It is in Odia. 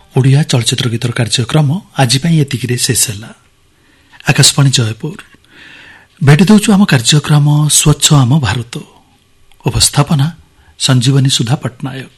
ଓଡ଼ିଆ ଚଳଚ୍ଚିତ୍ର ଗୀତର କାର୍ଯ୍ୟକ୍ରମ ଆଜି ପାଇଁ ଏତିକିରେ ଶେଷ ହେଲା। ଆକାଶବାଣୀ ଜୟପୁର ଭେଟି ଦେଉଛୁ ଆମ କାର୍ଯ୍ୟକ୍ରମ ସ୍ୱଚ୍ଛ ଆମ ଭାରତ। ଉପସ୍ଥାପନା ସଞ୍ଜୀବନୀ ସୁଧା ପଟ୍ଟନାୟକ।